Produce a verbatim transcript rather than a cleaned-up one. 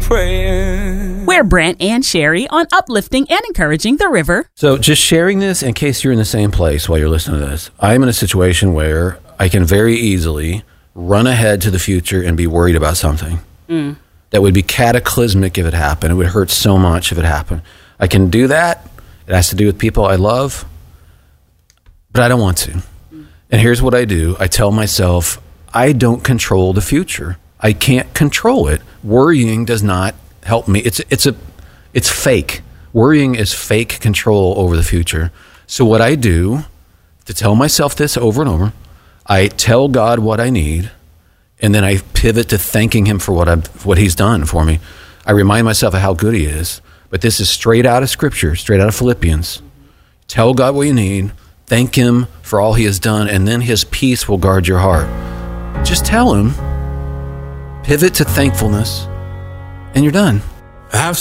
praying. We're Brent and Sherry on uplifting and encouraging the river. So just sharing this in case you're in the same place while you're listening to this. I'm in a situation where I can very easily run ahead to the future and be worried about something. Mm. That would be cataclysmic if it happened. It would hurt so much if it happened. I can do that. It has to do with people I love, but I don't want to. Mm. And here's what I do. I tell myself, I don't control the future. I can't control it. Worrying does not help me. It's it's a it's fake. Worrying is fake control over the future. So what I do to tell myself this over and over, I tell God what I need, and then I pivot to thanking him for what I what he's done for me. I remind myself of how good he is. But this is straight out of Scripture, straight out of Philippians. Tell God what you need, thank him for all he has done, and then his peace will guard your heart. Just tell him, pivot to thankfulness, and you're done. Have